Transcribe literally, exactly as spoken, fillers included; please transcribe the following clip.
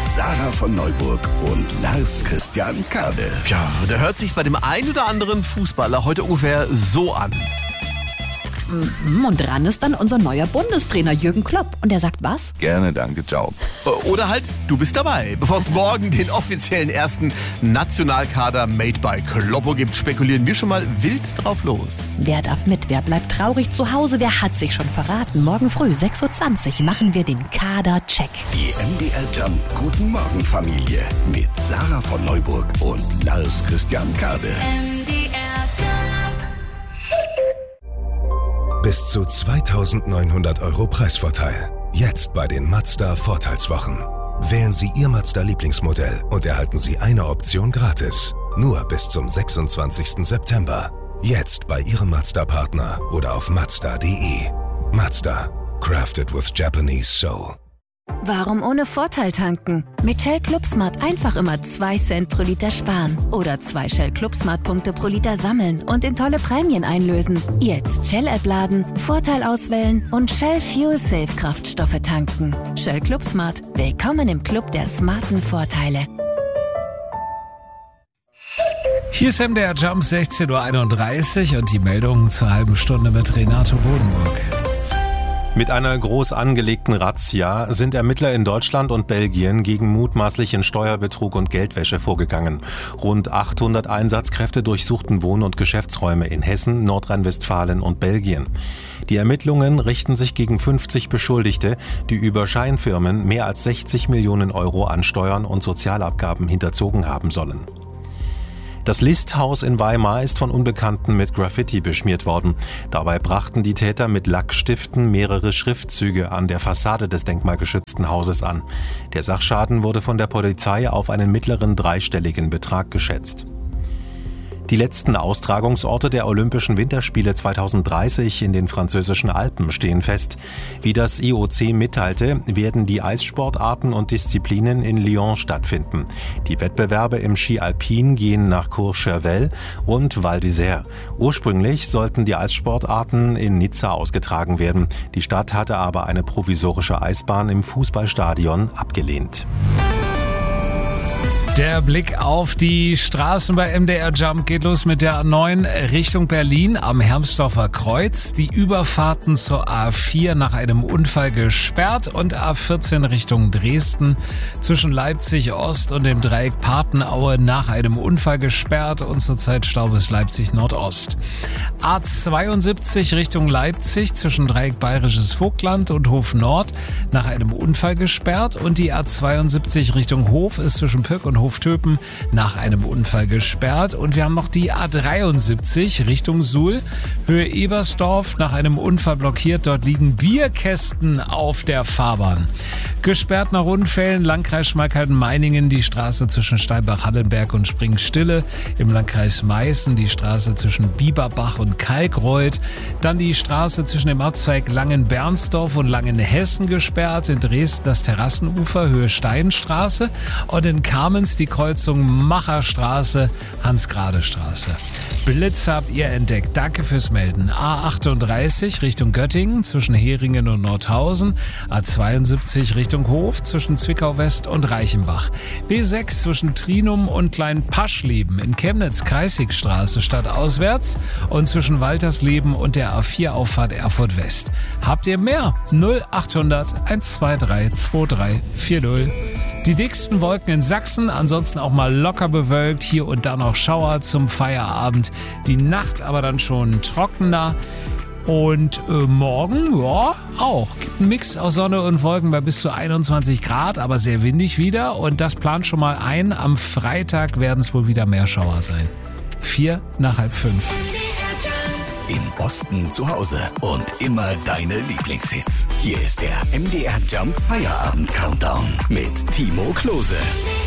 Sarah von Neuburg und Lars Christian Kade. Ja, da hört sich bei dem einen oder anderen Fußballer heute ungefähr so an. Mhm, und dran ist dann unser neuer Bundestrainer Jürgen Klopp. Und er sagt was? Gerne, danke, ciao. Oder halt, du bist dabei. Bevor es morgen den offiziellen ersten Nationalkader Made by Kloppo gibt, spekulieren wir schon mal wild drauf los. Wer darf mit? Wer bleibt traurig zu Hause? Wer hat sich schon verraten? Morgen früh, sechs Uhr zwanzig, machen wir den Kader-Check. Die M D R Jump Guten Morgen Familie mit Sarah von Neuburg und Lars Christian Kade. M D R Jump. Bis zu zweitausendneunhundert Euro Preisvorteil. Jetzt bei den Mazda Vorteilswochen. Wählen Sie Ihr Mazda-Lieblingsmodell und erhalten Sie eine Option gratis. Nur bis zum sechsundzwanzigsten September. Jetzt bei Ihrem Mazda-Partner oder auf mazda punkt de. Mazda. Crafted with Japanese soul. Warum ohne Vorteil tanken? Mit Shell Club Smart einfach immer zwei Cent pro Liter sparen. Oder zwei Shell Club Smart Punkte pro Liter sammeln und in tolle Prämien einlösen. Jetzt Shell-App laden, Vorteil auswählen und Shell Fuel Safe Kraftstoffe tanken. Shell Club Smart. Willkommen im Club der smarten Vorteile. Hier ist M D R Jump sechzehn Uhr einunddreißig und die Meldungen zur halben Stunde mit Renato Bodenburg. Mit einer groß angelegten Razzia sind Ermittler in Deutschland und Belgien gegen mutmaßlichen Steuerbetrug und Geldwäsche vorgegangen. Rund achthundert Einsatzkräfte durchsuchten Wohn- und Geschäftsräume in Hessen, Nordrhein-Westfalen und Belgien. Die Ermittlungen richten sich gegen fünfzig Beschuldigte, die über Scheinfirmen mehr als sechzig Millionen Euro an Steuern und Sozialabgaben hinterzogen haben sollen. Das Listhaus in Weimar ist von Unbekannten mit Graffiti beschmiert worden. Dabei brachten die Täter mit Lackstiften mehrere Schriftzüge an der Fassade des denkmalgeschützten Hauses an. Der Sachschaden wurde von der Polizei auf einen mittleren dreistelligen Betrag geschätzt. Die letzten Austragungsorte der Olympischen Winterspiele zweitausenddreißig in den französischen Alpen stehen fest. Wie das I O C mitteilte, werden die Eissportarten und Disziplinen in Lyon stattfinden. Die Wettbewerbe im Ski Alpin gehen nach Courchevel und Val d'Isère. Ursprünglich sollten die Eissportarten in Nizza ausgetragen werden. Die Stadt hatte aber eine provisorische Eisbahn im Fußballstadion abgelehnt. Der Blick auf die Straßen bei M D R Jump geht los mit der A neun Richtung Berlin am Hermsdorfer Kreuz. Die Überfahrten zur A vier nach einem Unfall gesperrt und A vierzehn Richtung Dresden zwischen Leipzig Ost und dem Dreieck Papenaue nach einem Unfall gesperrt und zurzeit Stau bis Leipzig Nordost. A zweiundsiebzig Richtung Leipzig zwischen Dreieck Bayerisches Vogtland und Hof Nord nach einem Unfall gesperrt und die A zweiundsiebzig Richtung Hof ist zwischen Pirk und Hoftöpen nach einem Unfall gesperrt. Und wir haben noch die A dreiundsiebzig Richtung Suhl, Höhe Ebersdorf, nach einem Unfall blockiert. Dort liegen Bierkästen auf der Fahrbahn. Gesperrt nach Unfällen, Landkreis Schmalkalden-Meiningen, die Straße zwischen Steinbach-Hallenberg und Springstille. Im Landkreis Meißen die Straße zwischen Bieberbach und Kalkreuth. Dann die Straße zwischen dem Abzweig Langen-Bernsdorf und Langenhessen gesperrt. In Dresden das Terrassenufer, Höhe Steinstraße. Und in Kamenz die Kreuzung Macherstraße, Hans-Grade-Straße. Blitze habt ihr entdeckt. Danke fürs Melden. A achtunddreißig Richtung Göttingen zwischen Heringen und Nordhausen. A zweiundsiebzig Richtung Hof zwischen Zwickau West und Reichenbach. B sechs zwischen Trinum und Kleinpaschleben. In Chemnitz Kreisigstraße stadtauswärts und zwischen Waltersleben und der A vier Auffahrt Erfurt West. Habt ihr mehr? null achthundert hundertzweiundzwanzig drei vier null. Die dicksten Wolken in Sachsen, ansonsten auch mal locker bewölkt, hier und da noch Schauer zum Feierabend. Die Nacht aber dann schon trockener. Und äh, morgen, ja, auch. Gibt einen Mix aus Sonne und Wolken bei bis zu einundzwanzig Grad, aber sehr windig wieder. Und das plant schon mal ein. Am Freitag werden es wohl wieder mehr Schauer sein. Vier nach halb fünf. Im Osten zu Hause und immer deine Lieblingshits. Hier ist der M D R Jump Feierabend Countdown mit Timo Klose.